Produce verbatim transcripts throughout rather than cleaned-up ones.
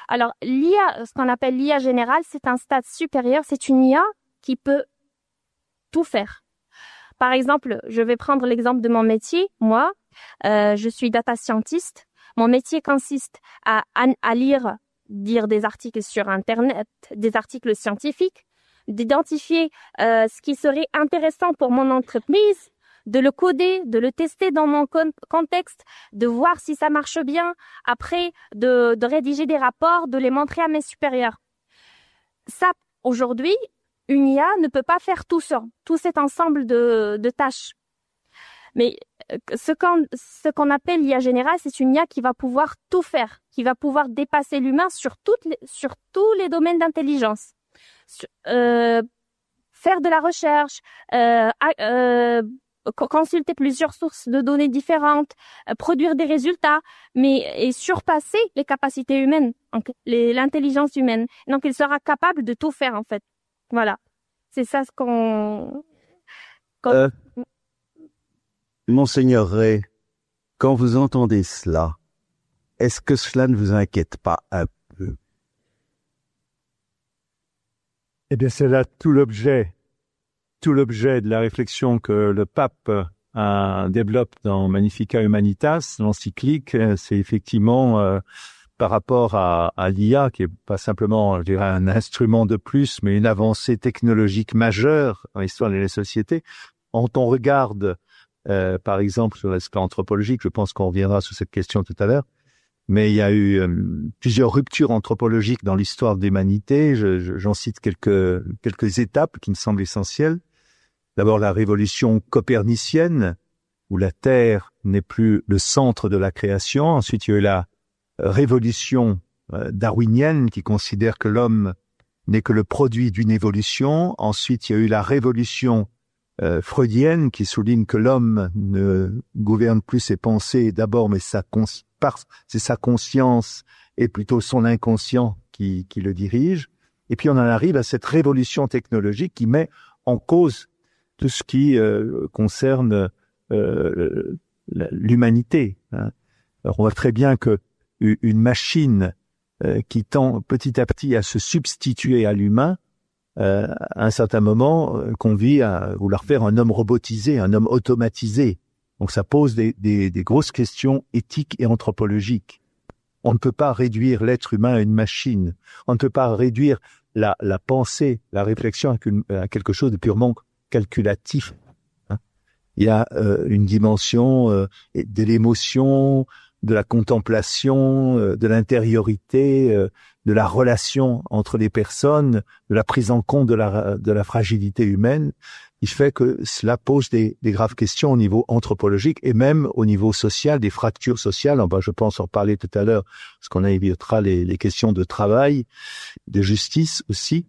Alors, l'I A, ce qu'on appelle l'I A générale, c'est un stade supérieur. C'est une I A qui peut tout faire. Par exemple, je vais prendre l'exemple de mon métier. Moi, euh, je suis data scientist. Mon métier consiste à, à, à lire, lire des articles sur Internet, des articles scientifiques, d'identifier euh, ce qui serait intéressant pour mon entreprise, de le coder, de le tester dans mon con- contexte, de voir si ça marche bien, après de, de rédiger des rapports, de les montrer à mes supérieurs. Ça, aujourd'hui, une I A ne peut pas faire tout ça, tout cet ensemble de, de tâches. Mais ce qu'on, ce qu'on appelle l'I A générale, c'est une I A qui va pouvoir tout faire, qui va pouvoir dépasser l'humain sur, toutes les, sur tous les domaines d'intelligence. Sur, euh, faire de la recherche, euh, euh, consulter plusieurs sources de données différentes, euh, produire des résultats, mais et surpasser les capacités humaines, donc les, l'intelligence humaine. Donc, il sera capable de tout faire, en fait. Voilà. C'est ça ce qu'on... qu'on... Euh, Monseigneur Ray, quand vous entendez cela, est-ce que cela ne vous inquiète pas un peu? Eh bien, c'est là tout l'objet, tout l'objet de la réflexion que le pape euh, développe dans Magnificat Humanitas, l'encyclique. C'est effectivement euh, par rapport à, à l'I A, qui est pas simplement, je dirais, un instrument de plus, mais une avancée technologique majeure dans l'histoire de la société. Quand on regarde, euh, par exemple, sur l'aspect anthropologique, je pense qu'on reviendra sur cette question tout à l'heure, mais il y a eu euh, plusieurs ruptures anthropologiques dans l'histoire de l'humanité. Je, je, j'en cite quelques, quelques étapes qui me semblent essentielles. D'abord, la révolution copernicienne, où la Terre n'est plus le centre de la création. Ensuite, il y a eu la révolution euh, darwinienne, qui considère que l'homme n'est que le produit d'une évolution. Ensuite, il y a eu la révolution euh, freudienne, qui souligne que l'homme ne gouverne plus ses pensées d'abord, mais sa conscience. C'est sa conscience et plutôt son inconscient qui, qui le dirige. Et puis on en arrive à cette révolution technologique qui met en cause tout ce qui euh, concerne euh, l'humanité. Hein. Alors on voit très bien que une machine euh, qui tend petit à petit à se substituer à l'humain, euh, à un certain moment, euh, conduit à vouloir faire un homme robotisé, un homme automatisé. Donc ça pose des, des, des grosses questions éthiques et anthropologiques. On ne peut pas réduire l'être humain à une machine. On ne peut pas réduire la, la pensée, la réflexion à, une, à quelque chose de purement calculatif. Hein. Il y a euh, une dimension euh, de l'émotion, de la contemplation, euh, de l'intériorité, euh, de la relation entre les personnes, de la prise en compte de la, de la fragilité humaine. Il fait que cela pose des, des graves questions au niveau anthropologique et même au niveau social, des fractures sociales. Enfin, je pense en parler tout à l'heure, parce qu'on évitera les, les questions de travail, de justice aussi,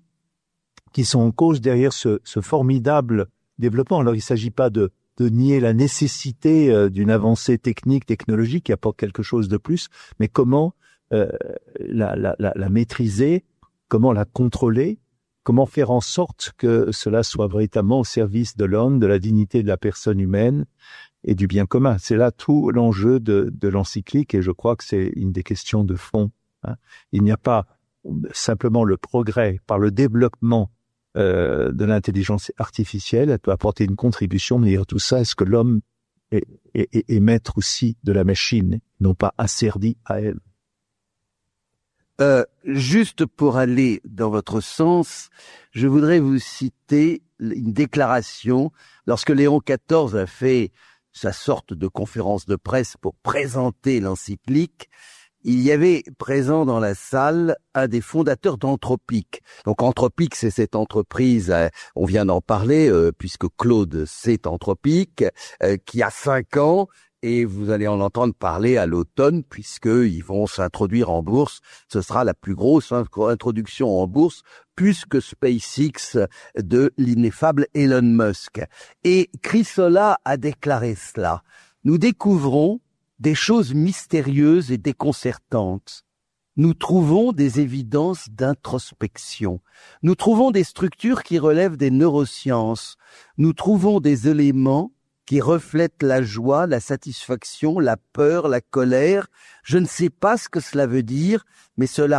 qui sont en cause derrière ce, ce formidable développement. Alors, il ne s'agit pas de, de nier la nécessité euh, d'une avancée technique, technologique qui apporte quelque chose de plus, mais comment euh, la, la, la, la maîtriser, comment la contrôler, comment faire en sorte que cela soit véritablement au service de l'homme, de la dignité de la personne humaine et du bien commun. C'est là tout l'enjeu de, de l'encyclique et je crois que c'est une des questions de fond. Hein. Il n'y a pas simplement le progrès par le développement euh, de l'intelligence artificielle, elle peut apporter une contribution, mais derrière tout ça, est-ce que l'homme est, est, est maître aussi de la machine, non pas asservi à elle? Euh, juste pour aller dans votre sens, je voudrais vous citer une déclaration lorsque Léon quatorze a fait sa sorte de conférence de presse pour présenter l'encyclique. Il y avait présent dans la salle un des fondateurs d'Anthropique. Donc Anthropique, c'est cette entreprise, euh, on vient d'en parler, euh, puisque Claude, c'est Anthropique, euh, qui a cinq ans, et vous allez en entendre parler à l'automne, puisqu'ils vont s'introduire en bourse. Ce sera la plus grosse introduction en bourse, plus que SpaceX de l'ineffable Elon Musk. Et Chrysola a déclaré cela. Nous découvrons des choses mystérieuses et déconcertantes. Nous trouvons des évidences d'introspection. Nous trouvons des structures qui relèvent des neurosciences. Nous trouvons des éléments qui reflètent la joie, la satisfaction, la peur, la colère. Je ne sais pas ce que cela veut dire, mais cela